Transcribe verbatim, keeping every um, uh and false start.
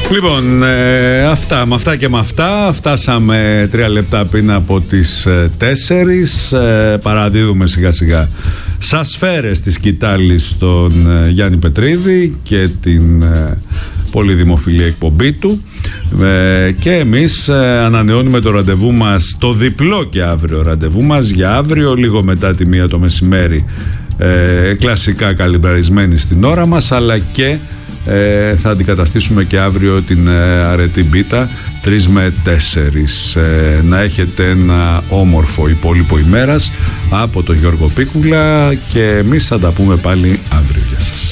Λοιπόν, ε, αυτά, με αυτά και με αυτά φτάσαμε τρία λεπτά πριν από τις ε, τέσσερις. Ε, παραδίδουμε σιγά σιγά σας σφαίρες της σκητάλης στον ε, Γιάννη Πετρίδη και την ε, πολύ δημοφιλή εκπομπή του, ε, και εμείς ε, ανανεώνουμε το ραντεβού μας, το διπλό και αύριο ραντεβού μας για αύριο λίγο μετά τη μία το μεσημέρι, ε, κλασικά καλυμπραρισμένοι στην ώρα μας, αλλά και Ε, θα αντικαταστήσουμε και αύριο την ε, αρετή μπίτα τρεις με τέσσερις. Ε, να έχετε ένα όμορφο υπόλοιπο ημέρας από τον Γιώργο Πίκουλα και εμείς θα τα πούμε πάλι αύριο. Γεια σας.